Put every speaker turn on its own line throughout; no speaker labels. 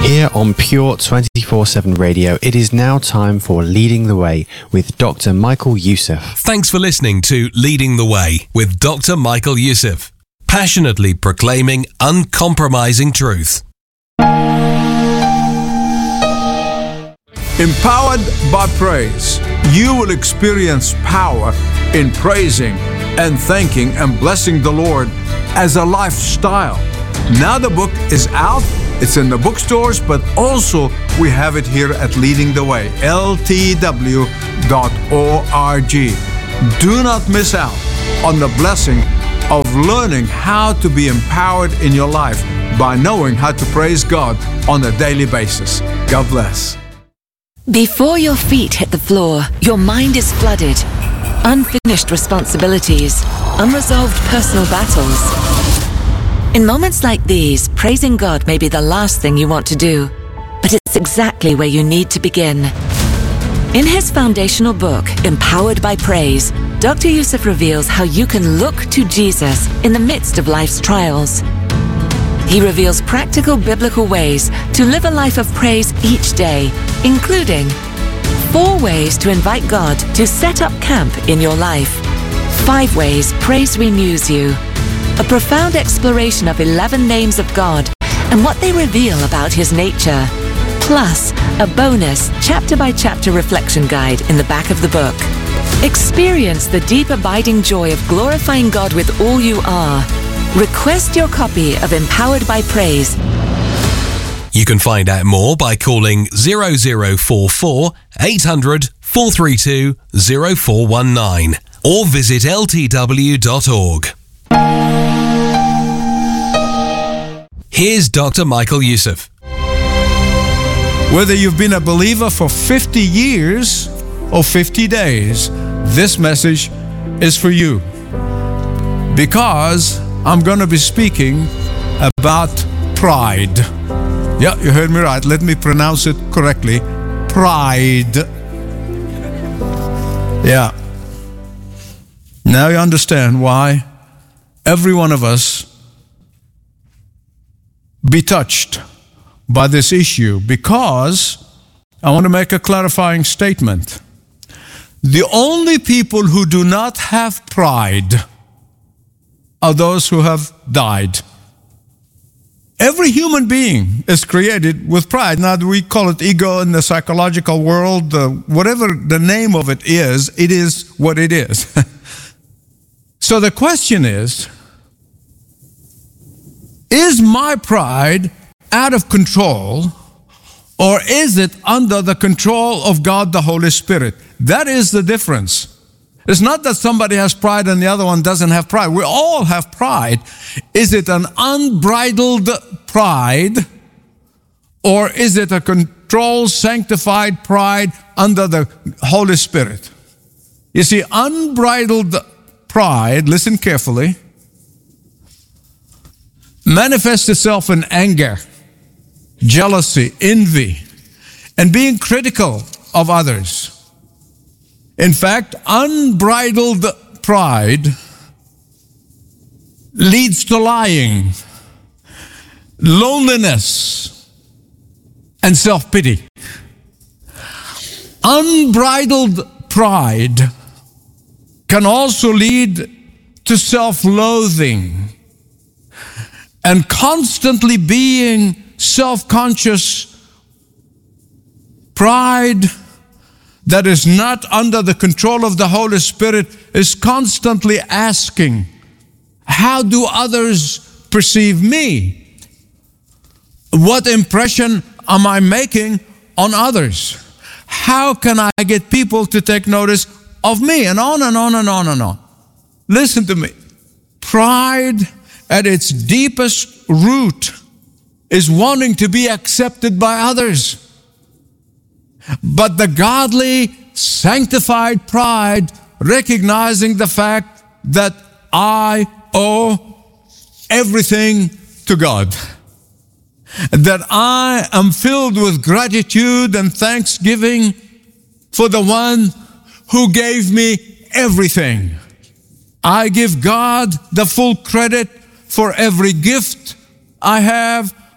Here on Pure 24/7 Radio, it is now time for Leading the Way with Dr. Michael Youssef.
Thanks for listening to Leading the Way with Dr. Michael Youssef, passionately proclaiming uncompromising truth.
Empowered by praise, you will experience power in praising and thanking and blessing the Lord as a lifestyle. Now the book is out. It's in the bookstores, but also we have it here at Leading the Way, ltw.org. Do not miss out on the blessing of learning how to be empowered in your life by knowing how to praise God on a daily basis. God bless.
Before your feet hit the floor, your mind is flooded. Unfinished responsibilities, unresolved personal battles. In moments like these, praising God may be the last thing you want to do, but it's exactly where you need to begin. In his foundational book, Empowered by Praise, Dr. Youssef reveals how you can look to Jesus in the midst of life's trials. He reveals practical biblical ways to live a life of praise each day, including 4 ways to invite God to set up camp in your life, 5 ways praise renews you, a profound exploration of 11 names of God and what they reveal about his nature, plus a bonus chapter-by-chapter reflection guide in the back of the book. Experience the deep abiding joy of glorifying God with all you are. Request your copy of Empowered by Praise.
You can find out more by calling 0044 800 432 0419 or visit ltw.org. Here's Dr. Michael Youssef.
Whether you've been a believer for 50 years or 50 days, this message is for you. Because I'm going to be speaking about pride. Yeah, you heard me right. Let me pronounce it correctly. Pride. Yeah. Now you understand why every one of us be touched by this issue, because I want to make a clarifying statement. The only people who do not have pride are those who have died. Every human being is created with pride. Now, we call it ego in the psychological world. Whatever the name of it is what it is. So the question is my pride out of control, or is it under the control of God the Holy Spirit? That is the difference. It's not that somebody has pride and the other one doesn't have pride. We all have pride. Is it an unbridled pride, or is it a controlled, sanctified pride under the Holy Spirit? You see, unbridled pride, listen carefully, manifests itself in anger, jealousy, envy, and being critical of others. In fact, unbridled pride leads to lying, loneliness, and self-pity. Unbridled pride can also lead to self-loathing and constantly being self-conscious. Pride that is not under the control of the Holy Spirit is constantly asking, how do others perceive me? What impression am I making on others? How can I get people to take notice of me? And on and on and on and on. Listen to me. Pride at its deepest root is wanting to be accepted by others. But the godly, sanctified pride, recognizing the fact that I owe everything to God, that I am filled with gratitude and thanksgiving for the one who gave me everything. I give God the full credit for every gift I have,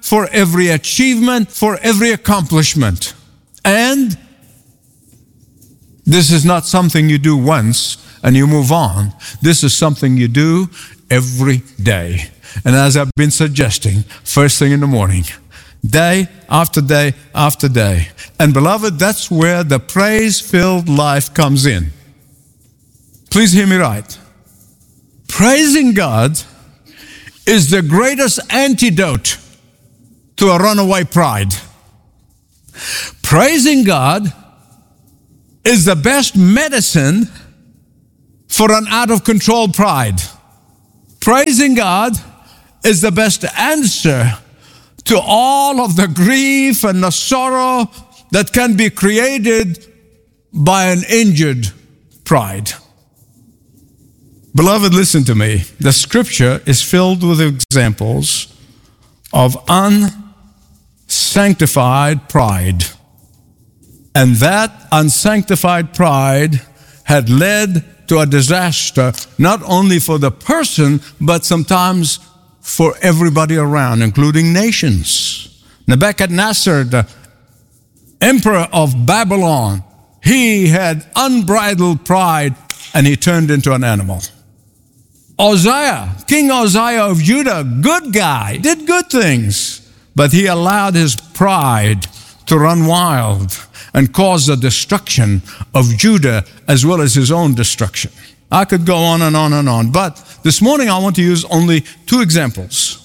for every achievement, for every accomplishment. And this is not something you do once and you move on. This is something you do every day. And as I've been suggesting, first thing in the morning, day after day after day. And beloved, that's where the praise-filled life comes in. Please hear me right. Praising God is the greatest antidote to a runaway pride. Praising God is the best medicine for an out-of-control pride. Praising God is the best answer to all of the grief and the sorrow that can be created by an injured pride. Beloved, listen to me. The scripture is filled with examples of unsanctified pride. And that unsanctified pride had led to a disaster, not only for the person, but sometimes for everybody around, including nations. Nebuchadnezzar, the emperor of Babylon, he had unbridled pride and he turned into an animal. Uzziah, King Uzziah of Judah, good guy, did good things, but he allowed his pride to run wild and cause the destruction of Judah as well as his own destruction. I could go on and on and on, but this morning I want to use only two examples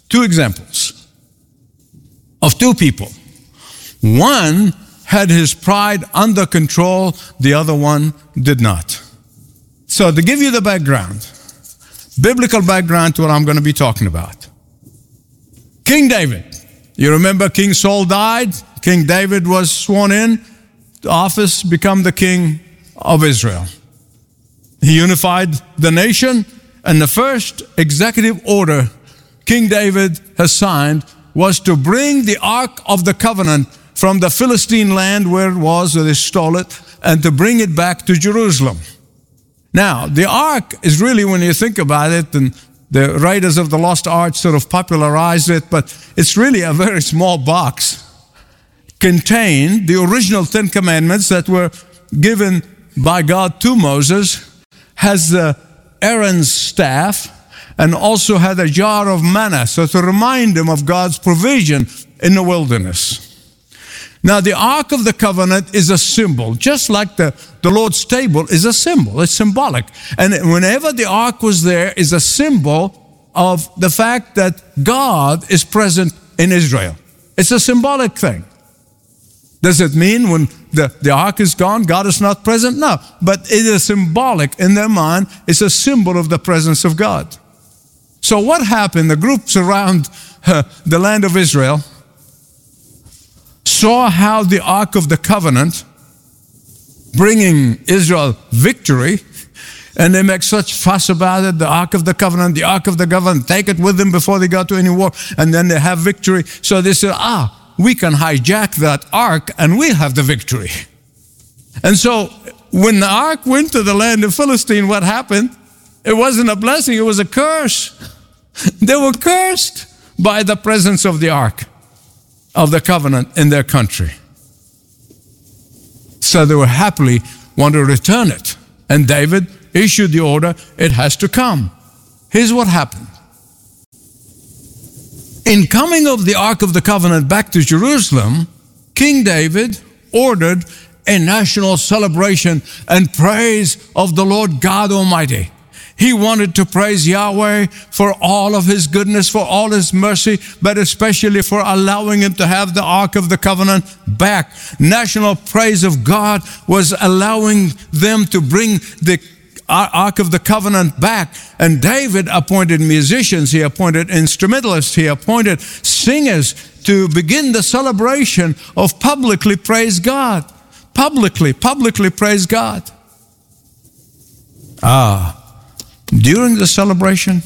of two people. One had his pride under control, the other one did not. So to give you the background, biblical background to what I'm going to be talking about. King David. You remember King Saul died. King David was sworn in to office, become the king of Israel. He unified the nation, and the first executive order King David has signed was to bring the Ark of the Covenant from the Philistine land where it was, where they stole it, and to bring it back to Jerusalem. Now, the Ark is really, when you think about it, and the Raiders of the Lost Ark sort of popularized it, but it's really a very small box. Contained the original 10 Commandments that were given by God to Moses, has Aaron's staff, and also had a jar of manna, so to remind him of God's provision in the wilderness. Now, the Ark of the Covenant is a symbol, just like the Lord's table is a symbol. It's symbolic. And whenever the Ark was there, is a symbol of the fact that God is present in Israel. It's a symbolic thing. Does it mean when the Ark is gone, God is not present? No, but it is symbolic in their mind. It's a symbol of the presence of God. So what happened? The groups around the land of Israel saw how the Ark of the Covenant bringing Israel victory, and they make such fuss about it, the Ark of the Covenant, take it with them before they go to any war, and then they have victory. So they said, we can hijack that Ark and we'll have the victory. And so when the Ark went to the land of Philistine, what happened? It wasn't a blessing, it was a curse. They were cursed by the presence of the Ark of the Covenant in their country. So they were happily want to return it. And David issued the order, it has to come. Here's what happened. In coming of the Ark of the Covenant back to Jerusalem, King David ordered a national celebration and praise of the Lord God Almighty. He wanted to praise Yahweh for all of His goodness, for all His mercy, but especially for allowing Him to have the Ark of the Covenant back. National praise of God was allowing them to bring the Ark of the Covenant back. And David appointed musicians, he appointed instrumentalists, he appointed singers to begin the celebration of publicly praise God. Publicly praise God. During the celebration,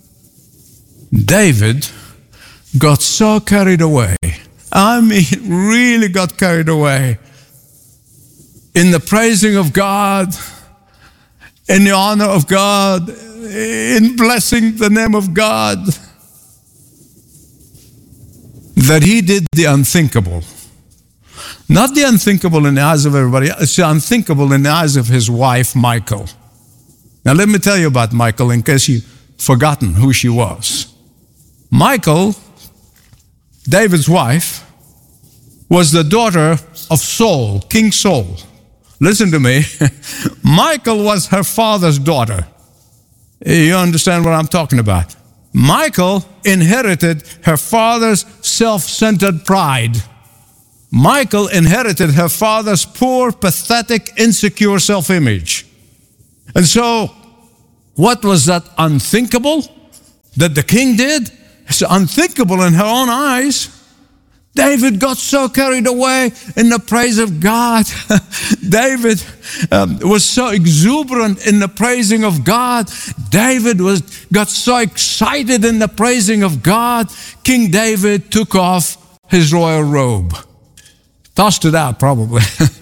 David got so carried away. I mean, really got carried away in the praising of God, in the honor of God, in blessing the name of God, that he did the unthinkable. Not the unthinkable in the eyes of everybody, it's the unthinkable in the eyes of his wife, Michal. Now let me tell you about Michal in case you've forgotten who she was. Michal, David's wife, was the daughter of Saul, King Saul. Listen to me. Michal was her father's daughter. You understand what I'm talking about? Michal inherited her father's self-centered pride. Michal inherited her father's poor, pathetic, insecure self-image. And so, what was that unthinkable that the king did? It's unthinkable in her own eyes. David got so carried away in the praise of God. David was so exuberant in the praising of God. David got so excited in the praising of God. King David took off his royal robe. Tossed it out probably.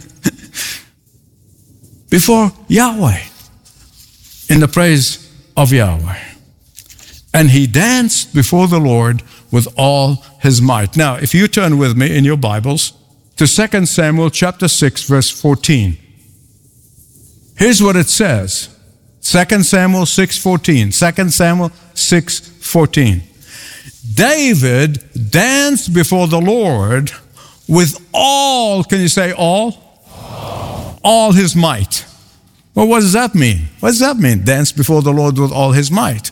Before Yahweh. In the praise of Yahweh. And he danced before the Lord with all his might. Now, if you turn with me in your Bibles to 2 Samuel chapter 6, verse 14. Here's what it says. 2 Samuel 6:14. 2 Samuel 6:14. David danced before the Lord with all, can you say all? All his might. Well, what does that mean? What does that mean? Dance before the Lord with all his might.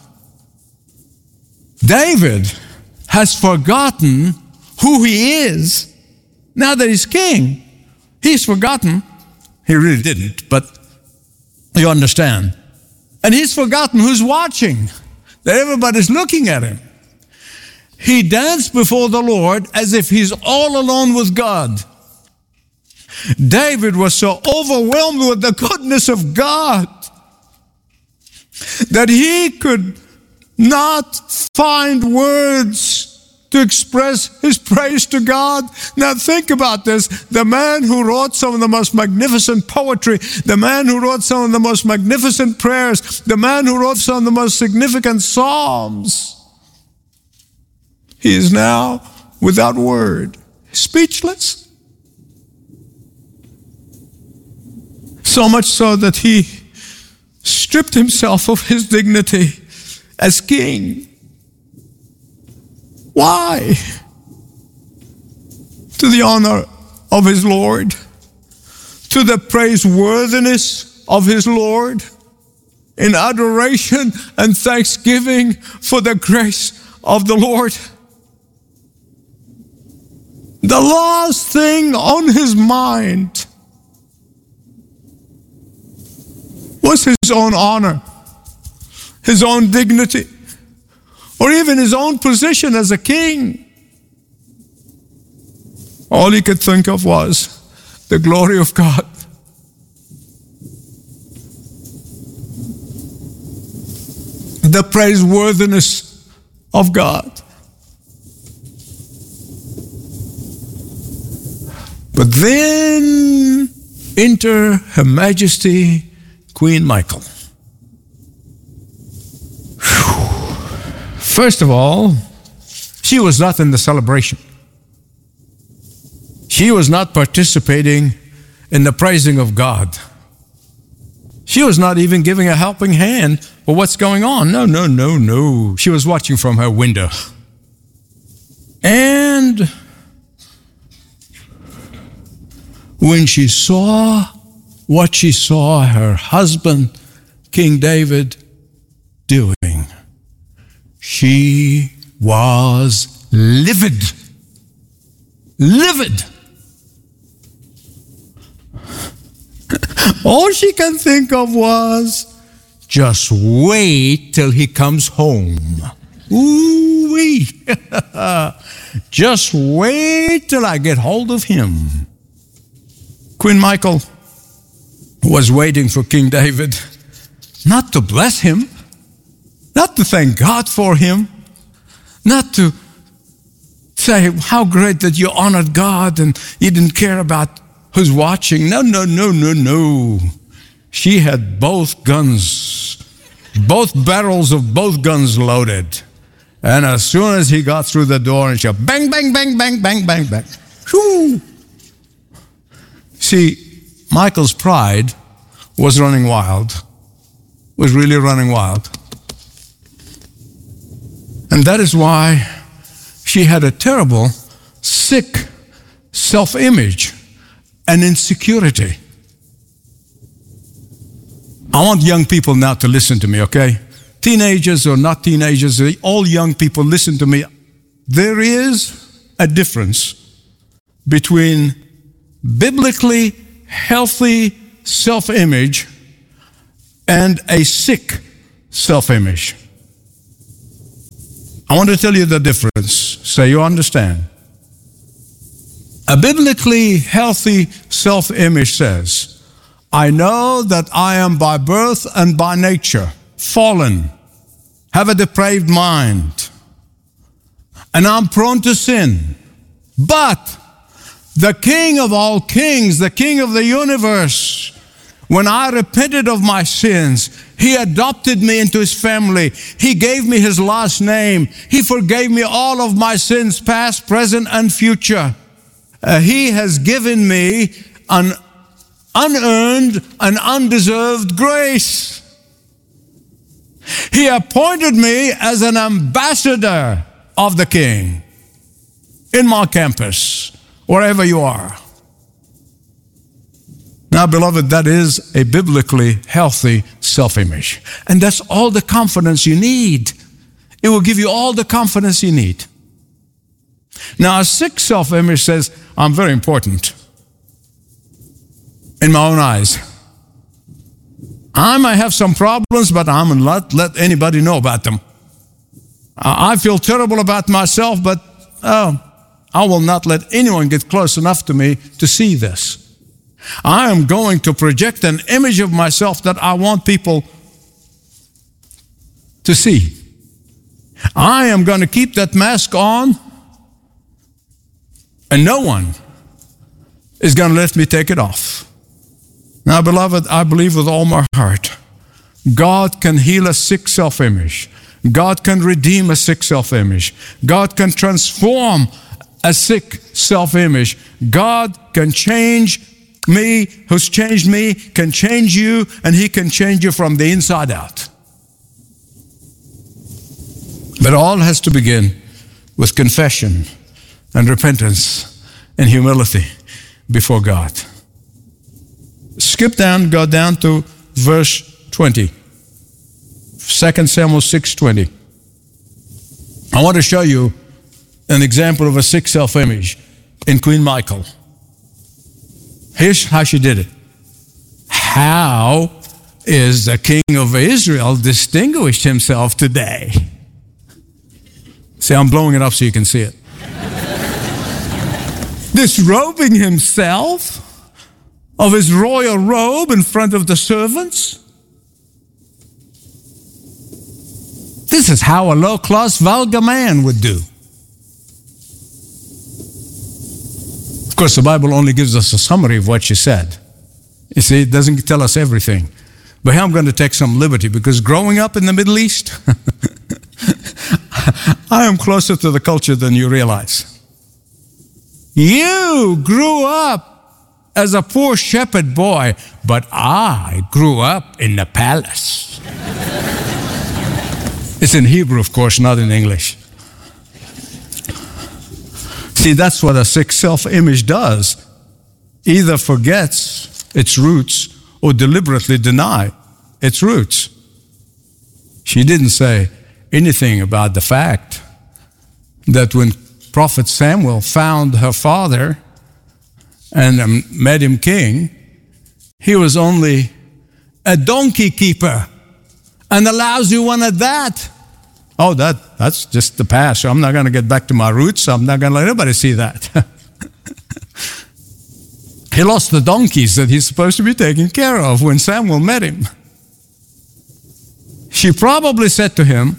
David has forgotten who he is now that he's king. He's forgotten. He really didn't, but you understand. And he's forgotten who's watching, that everybody's looking at him. He danced before the Lord as if he's all alone with God. David was so overwhelmed with the goodness of God that he could not find words to express his praise to God. Now think about this. The man who wrote some of the most magnificent poetry, the man who wrote some of the most magnificent prayers, the man who wrote some of the most significant psalms, he is now without word, speechless. So much so that he stripped himself of his dignity as king. Why? To the honor of his Lord, to the praiseworthiness of his Lord, in adoration and thanksgiving for the grace of the Lord. The last thing on his mind was his own honor, his own dignity, or even his own position as a king. All he could think of was the glory of God. The praiseworthiness of God. But then enter Her Majesty Queen Michal. First of all, she was not in the celebration. She was not participating in the praising of God. She was not even giving a helping hand for what's going on. No. She was watching from her window. And when she saw what she saw her husband, King David, doing, she was livid. Livid. All she can think of was, just wait till he comes home. Ooh-wee. Just wait till I get hold of him. Queen Michal was waiting for King David, not to bless him, not to thank God for him, not to say how great that you honored God and you didn't care about who's watching. No. She had both guns, both barrels of both guns loaded. And as soon as he got through the door, and she went, bang, bang, bang, bang, bang, bang, bang. Whew. See, Michal's pride was running wild, was really running wild. And that is why she had a terrible, sick self-image and insecurity. I want young people now to listen to me, okay? Teenagers or not teenagers, all young people, listen to me. There is a difference between biblically healthy self-image and a sick self-image. I want to tell you the difference so you understand. A biblically healthy self-image says, I know that I am by birth and by nature fallen, have a depraved mind, and I'm prone to sin. But the King of all kings, the King of the universe, when I repented of my sins, He adopted me into His family. He gave me His last name. He forgave me all of my sins, past, present, and future. He has given me an unearned and undeserved grace. He appointed me as an ambassador of the King in my campus, wherever you are. Now, beloved, that is a biblically healthy self-image. And that's all the confidence you need. It will give you all the confidence you need. Now, a sick self-image says, I'm very important in my own eyes. I might have some problems, but I'm not let anybody know about them. I feel terrible about myself, but I will not let anyone get close enough to me to see this. I am going to project an image of myself that I want people to see. I am going to keep that mask on, and no one is going to let me take it off. Now, beloved, I believe with all my heart, God can heal a sick self-image. God can redeem a sick self-image. God can transform a sick self-image. God can change me, who's changed me, can change you, and He can change you from the inside out. But all has to begin with confession and repentance and humility before God. Skip down, go down to verse 20. 2 Samuel 6:20. I want to show you an example of a sick self-image in Queen Michal. Here's how she did it. How is the king of Israel distinguished himself today? See, I'm blowing it up so you can see it. Disrobing himself of his royal robe in front of the servants. This is how a low-class, vulgar man would do. Of course, the Bible only gives us a summary of what she said. You see, it doesn't tell us everything. But here I'm going to take some liberty, because growing up in the Middle East, I am closer to the culture than you realize. You grew up as a poor shepherd boy, but I grew up in the palace. It's in Hebrew, of course, not in English. See, that's what a sick self-image does. Either forgets its roots or deliberately deny its roots. She didn't say anything about the fact that when Prophet Samuel found her father and made him king, he was only a donkey keeper, and a lousy one at that. Oh, that's just the past. So I'm not going to get back to my roots. So I'm not going to let anybody see that. He lost the donkeys that he's supposed to be taking care of when Samuel met him. She probably said to him,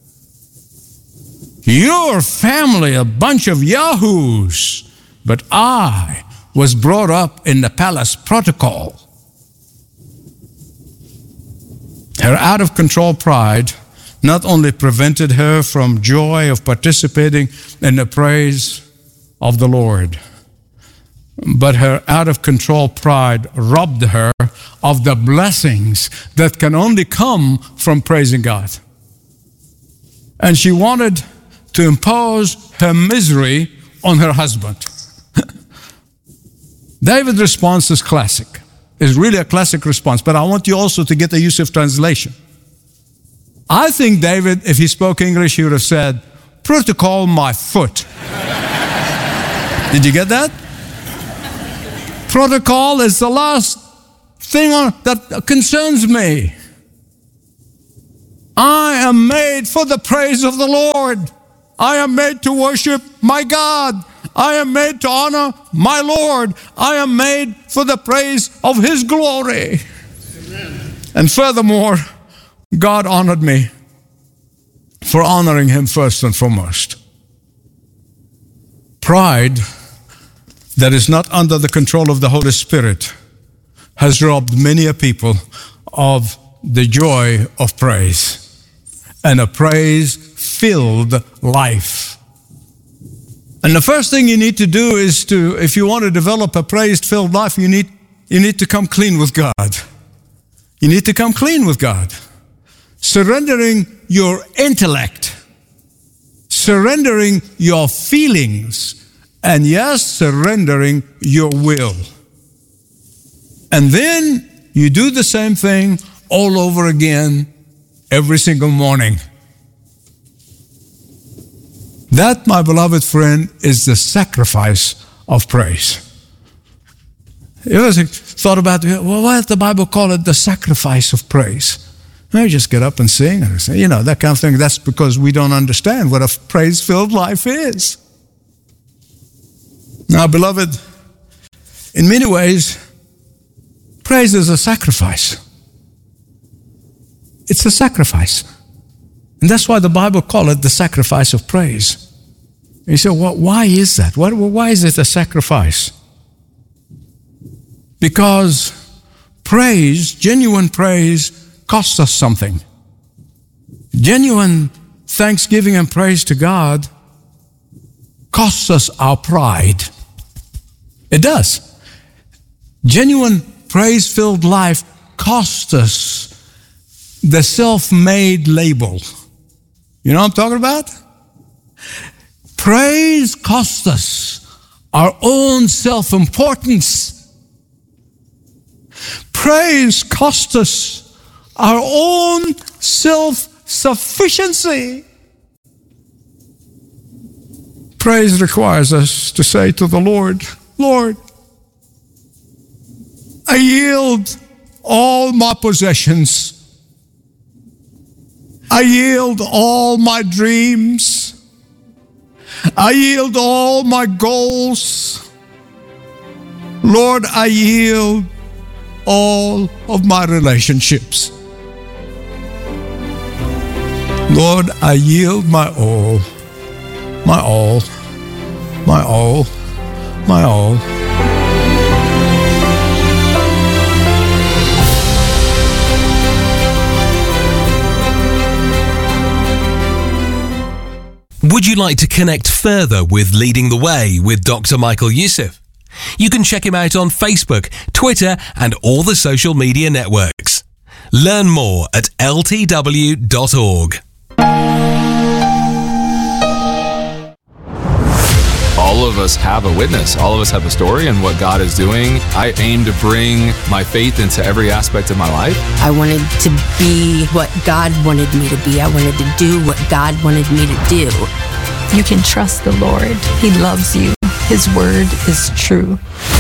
your family, a bunch of yahoos, but I was brought up in the palace protocol. Her out-of-control pride not only prevented her from joy of participating in the praise of the Lord, but her out-of-control pride robbed her of the blessings that can only come from praising God. And she wanted to impose her misery on her husband. David's response is classic. It's really a classic response, but I want you also to get the Yusuf translation. I think David, if he spoke English, he would have said, "Protocol my foot." Did you get that? Protocol is the last thing that concerns me. I am made for the praise of the Lord. I am made to worship my God. I am made to honor my Lord. I am made for the praise of His glory. Amen. And furthermore, God honored me for honoring Him first and foremost. Pride that is not under the control of the Holy Spirit has robbed many a people of the joy of praise and a praise-filled life. And the first thing you need to do is if you want to develop a praise-filled life, you need to come clean with God. You need to come clean with God. Surrendering your intellect, surrendering your feelings, and yes, surrendering your will. And then you do the same thing all over again every single morning. That, my beloved friend, is the sacrifice of praise. You ever thought about, well, why does the Bible call it the sacrifice of praise? You just get up and sing, and say, that kind of thing. That's because we don't understand what a praise-filled life is. Now, beloved, in many ways, praise is a sacrifice. It's a sacrifice. And that's why the Bible calls it the sacrifice of praise. And you say, well, why is that? Why is it a sacrifice? Because praise, genuine praise, costs us something. Genuine thanksgiving and praise to God costs us our pride. It does. Genuine praise-filled life costs us the self-made label. You know what I'm talking about? Praise costs us our own self-importance. Praise costs us our own self-sufficiency. Praise requires us to say to the Lord, Lord, I yield all my possessions. I yield all my dreams. I yield all my goals. Lord, I yield all of my relationships. Lord, I yield my all, my all, my all, my all.
Would you like to connect further with Leading the Way with Dr. Michael Youssef? You can check him out on Facebook, Twitter, and all the social media networks. Learn more at ltw.org.
All of us have a witness. All of us have a story and what God is doing. I aim to bring my faith into every aspect of my life.
I wanted to be what God wanted me to be. I wanted to do what God wanted me to do.
You can trust the Lord. He loves you. His word is true.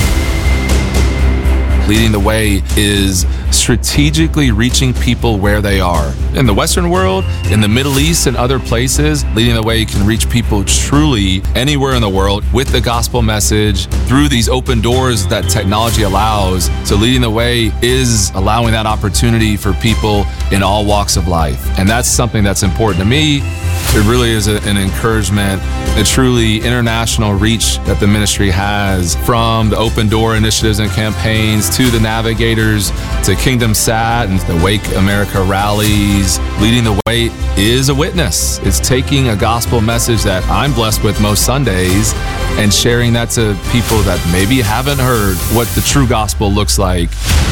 Leading the Way is strategically reaching people where they are. In the Western world, in the Middle East, and other places, Leading the Way can reach people truly anywhere in the world with the gospel message through these open doors that technology allows. So Leading the Way is allowing that opportunity for people in all walks of life. And that's something that's important to me. It really is an encouragement, a truly international reach that the ministry has, from the open door initiatives and campaigns to the navigators to Kingdom Sat and the Wake America rallies. Leading the Way is a witness. It's taking a gospel message that I'm blessed with most Sundays and sharing that to people that maybe haven't heard what the true gospel looks like.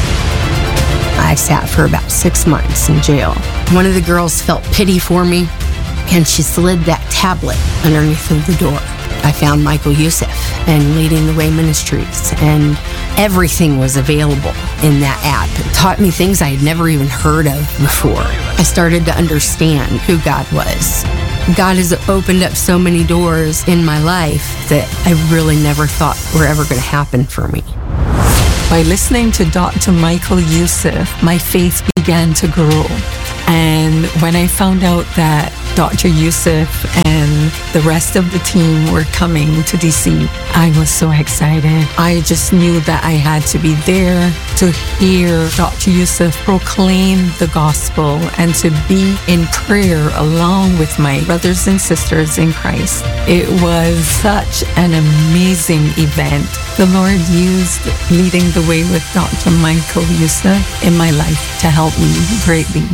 I sat for about 6 months in jail. One of the girls felt pity for me, and she slid that tablet underneath of the door. I found Michael Youssef and Leading the Way Ministries, and everything was available in that app. It taught me things I had never even heard of before. I started to understand who God was. God has opened up so many doors in my life that I really never thought were ever going to happen for me.
By listening to Dr. Michael Youssef, my faith began to grow. And when I found out that Dr. Youssef and the rest of the team were coming to DC, I was so excited. I just knew that I had to be there to hear Dr. Youssef proclaim the gospel and to be in prayer along with my brothers and sisters in Christ. It was such an amazing event. The Lord used Leading the Way with Dr. Michael Youssef in my life to help me greatly.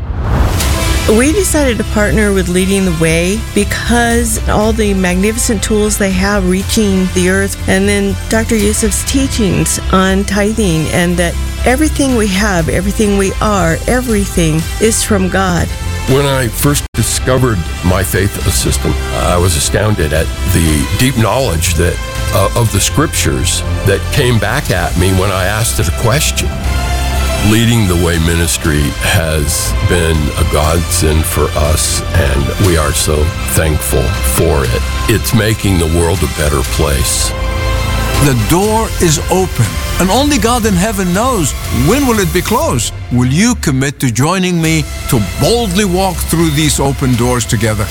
We decided to partner with Leading the Way because all the magnificent tools they have reaching the earth, and then Dr. Youssef's teachings on tithing, and that everything we have, everything we are, everything is from God.
When I first discovered My Faith Assistant, I was astounded at the deep knowledge that of the scriptures that came back at me when I asked it a question. Leading the Way ministry has been a godsend for us, and we are so thankful for it. It's making the world a better place.
The door is open, and only God in heaven knows when will it be closed. Will you commit to joining me to boldly walk through these open doors together?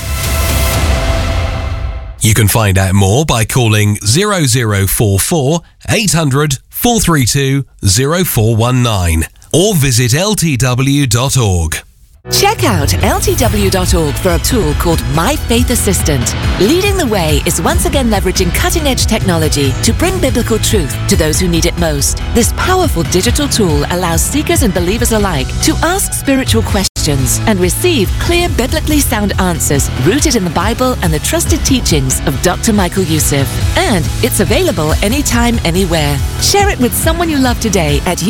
You can find out more by calling 0044 800 432 0419 or visit ltw.org.
Check out ltw.org for a tool called My Faith Assistant. Leading the Way is once again leveraging cutting-edge technology to bring biblical truth to those who need it most. This powerful digital tool allows seekers and believers alike to ask spiritual questions and receive clear, biblically sound answers rooted in the Bible and the trusted teachings of Dr. Michael Youssef. And it's available anytime, anywhere. Share it with someone you love today at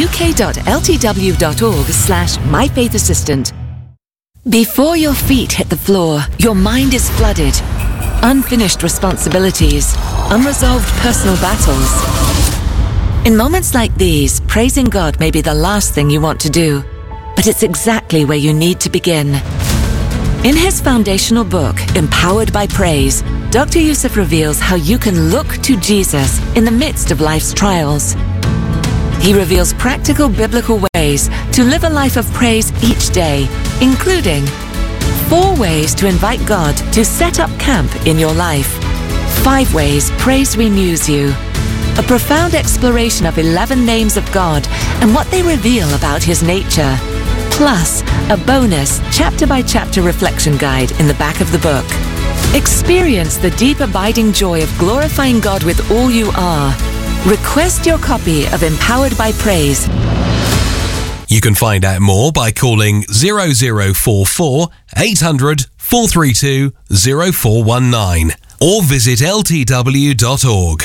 uk.ltw.org/myfaithassistant. Before your feet hit the floor, your mind is flooded. Unfinished responsibilities, unresolved personal battles. In moments like these, praising God may be the last thing you want to do, but it's exactly where you need to begin. In his foundational book, Empowered by Praise, Dr. Youssef reveals how you can look to Jesus in the midst of life's trials. He reveals practical biblical ways to live a life of praise each day, including 4 ways to invite God to set up camp in your life, 5 ways praise renews you, a profound exploration of 11 names of God and what they reveal about his nature, plus a bonus chapter-by-chapter reflection guide in the back of the book. Experience the deep abiding joy of glorifying God with all you are. Request your copy of Empowered by Praise.
You can find out more by calling 0044 800 432 0419 or visit ltw.org.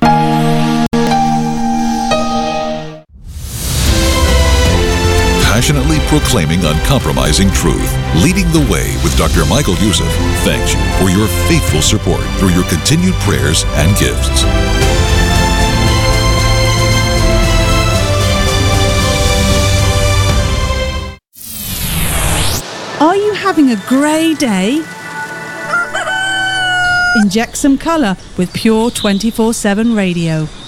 Passionately proclaiming uncompromising truth, Leading the Way with Dr. Michael Youssef thanks you for your faithful support through your continued prayers and gifts.
Are you having a grey day? Inject some colour with Pure 24/7 Radio.